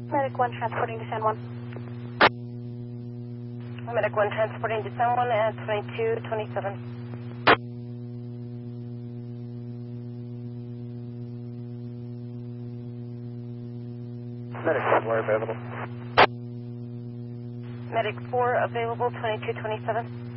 Medic 1 transporting to San Juan. Medic 1 transporting to San Juan at 2227. Medic 4 available. Medic 4 available, 2227.